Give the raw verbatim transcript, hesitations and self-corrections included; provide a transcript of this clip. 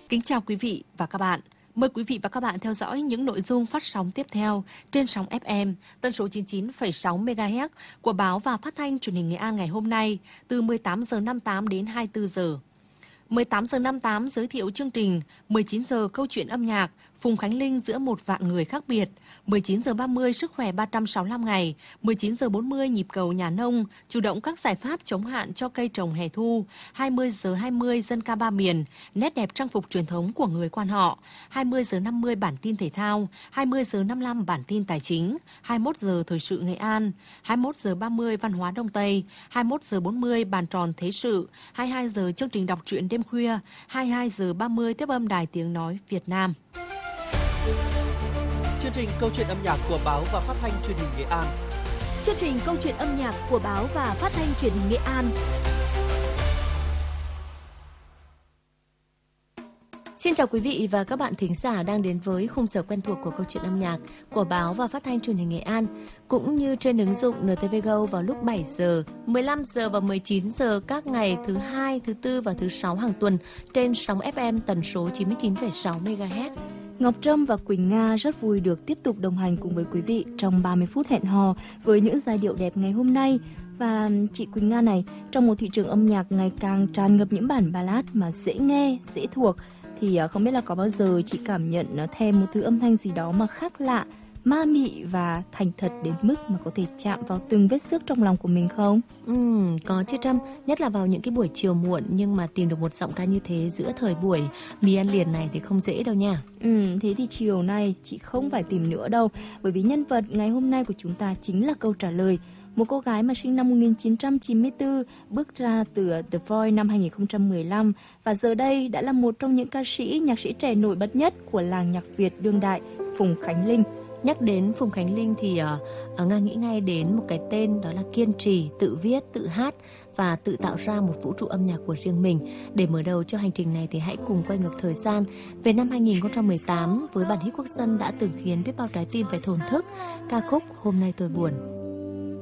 Kính chào quý vị và các bạn. Mời quý vị và các bạn theo dõi những nội dung phát sóng tiếp theo trên sóng ép em tần số chín mươi chín phẩy sáu mê ga héc của báo và phát thanh truyền hình Nghệ An ngày hôm nay từ mười tám giờ năm mươi tám đến hai mươi tư giờ. mười tám giờ năm mươi tám giới thiệu chương trình, mười chín giờ câu chuyện âm nhạc, Phùng Khánh Linh giữa một vạn người khác biệt, mười chín giờ ba mươi sức khỏe ba trăm sáu mươi lăm ngày, mười chín giờ bốn mươi nhịp cầu nhà nông, chủ động các giải pháp chống hạn cho cây trồng hè thu, hai mươi giờ hai mươi dân ca ba miền, nét đẹp trang phục truyền thống của người quan họ, hai mươi giờ năm mươi bản tin thể thao, hai mươi giờ năm mươi lăm bản tin tài chính, hai mươi mốt giờ thời sự Nghệ An, hai mươi mốt giờ ba mươi văn hóa Đông Tây, hai mươi mốt giờ bốn mươi bàn tròn thế sự, hai mươi hai giờ chương trình đọc truyện đêm khuya, hai mươi hai giờ ba mươi tiếp âm Đài Tiếng Nói Việt Nam. Chương trình câu chuyện âm nhạc của báo và phát thanh truyền hình Nghệ An. Chương trình câu chuyện âm nhạc của báo và phát thanh truyền hình Nghệ An. Xin chào quý vị và các bạn thính giả đang đến với khung giờ quen thuộc của câu chuyện âm nhạc của báo và phát thanh truyền hình Nghệ An, cũng như trên ứng dụng en tê vê Go vào lúc bảy giờ, mười lăm giờ và mười chín giờ các ngày thứ hai, thứ tư và thứ sáu hàng tuần trên sóng ép em tần số chín mươi chín phẩy sáu mê ga héc. Ngọc Trâm và Quỳnh Nga rất vui được tiếp tục đồng hành cùng với quý vị trong ba mươi phút hẹn hò với những giai điệu đẹp ngày hôm nay. Và chị Quỳnh Nga này, trong một thị trường âm nhạc ngày càng tràn ngập những bản ballad mà dễ nghe, dễ thuộc, thì không biết là có bao giờ chị cảm nhận thêm một thứ âm thanh gì đó mà khác lạ, ma mị và thành thật đến mức mà có thể chạm vào từng vết xước trong lòng của mình không? Ừ, có chứ Trâm, nhất là vào những cái buổi chiều muộn, nhưng mà tìm được một giọng ca như thế giữa thời buổi mì ăn liền này thì không dễ đâu nha. Ừ, thế thì chiều nay chị không phải tìm nữa đâu, bởi vì nhân vật ngày hôm nay của chúng ta chính là câu trả lời. Một cô gái mà sinh năm một nghìn chín trăm chín mươi tư, bước ra từ The Voice năm hai nghìn không trăm mười lăm và giờ đây đã là một trong những ca sĩ, nhạc sĩ trẻ nổi bật nhất của làng nhạc Việt đương đại, Phùng Khánh Linh. Nhắc đến Phùng Khánh Linh thì uh, Nga nghĩ ngay đến một cái tên, đó là kiên trì, tự viết, tự hát và tự tạo ra một vũ trụ âm nhạc của riêng mình. Để mở đầu cho hành trình này thì hãy cùng quay ngược thời gian về năm hai nghìn không trăm mười tám với bản hit quốc dân đã từng khiến biết bao trái tim phải thổn thức, ca khúc Hôm Nay Tôi Buồn.